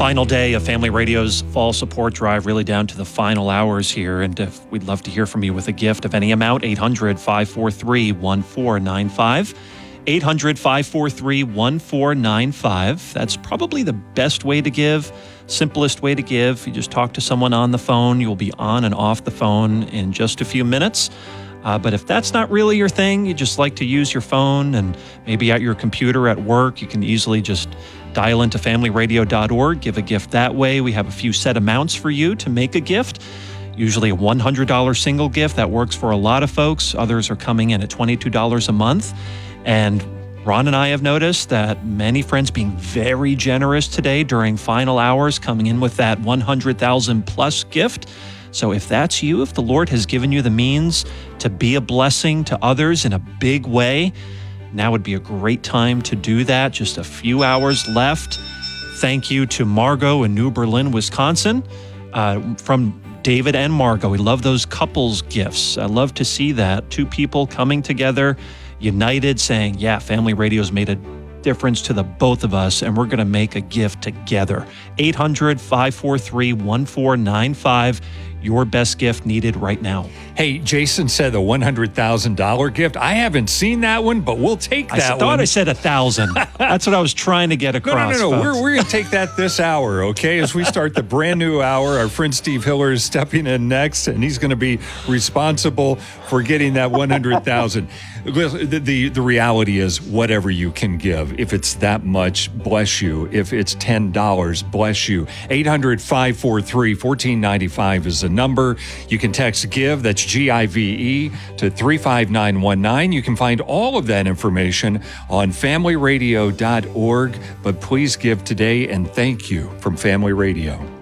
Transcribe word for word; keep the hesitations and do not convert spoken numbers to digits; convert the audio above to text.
Final day of Family Radio's fall support drive, really down to the final hours here. And if we'd love to hear from you with a gift of any amount, eight hundred, five four three, one four nine five. eight hundred, five four three, one four nine five. That's probably the best way to give, simplest way to give. You just talk to someone on the phone. You'll be on and off the phone in just a few minutes. Uh, but if that's not really your thing, you just like to use your phone and maybe at your computer at work, you can easily just dial into family radio dot org, give a gift that way. We have a few set amounts for you to make a gift. Usually a one hundred dollars single gift. That works for a lot of folks. Others are coming in at twenty-two dollars a month. And Ron and I have noticed that many friends being very generous today during final hours, coming in with that one hundred thousand plus gift. So if that's you, if the Lord has given you the means to be a blessing to others in a big way, now would be a great time to do that. Just a few hours left. Thank you to Margot in New Berlin, Wisconsin, uh, from David and Margot. We love those couples gifts. I love to see that. Two people coming together, united, saying, yeah, Family Radio's made a difference to the both of us, and we're going to make a gift together. eight hundred, five four three, one four nine five. Your best gift needed right now. Hey, Jason said the one hundred thousand dollars gift. I haven't seen that one, but we'll take that I one. I thought I said a thousand. That's what I was trying to get across. No, no, no, no. Folks. We're, we're going to take that this hour, okay? As we start the brand new hour, our friend Steve Hiller is stepping in next, and he's going to be responsible for getting that one hundred thousand dollars. The, the, the reality is whatever you can give. If it's that much, bless you. If it's ten dollars, bless you. eight hundred, five four three, one four nine five is the number. You can text GIVE, that's G I V E, to three five nine one nine. You can find all of that information on family radio dot org. But please give today, and thank you from Family Radio.